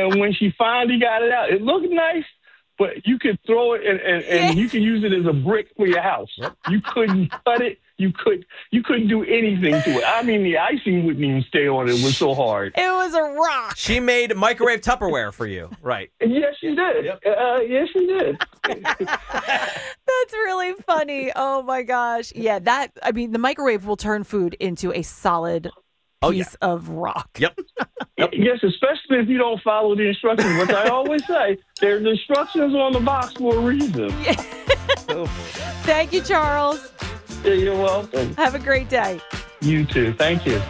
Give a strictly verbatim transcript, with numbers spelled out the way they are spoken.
and when she finally got it out, it looked nice, but you could throw it and, and, and you could use it as a brick for your house. You couldn't cut it. You could you couldn't do anything to it. I mean, the icing wouldn't even stay on it. It was so hard. It was a rock. She made microwave Tupperware for you, right? Yes, she did. Yep. Uh, yes, she did. That's really funny. Oh my gosh. Yeah, that I mean, the microwave will turn food into a solid Oh, piece yeah. of rock. Yep. Yep. Yes, especially if you don't follow the instructions. What I always say, there's instructions on the box for a reason. Oh, Thank you, Charles. Yeah, you're welcome. Have a great day. You too. Thank you.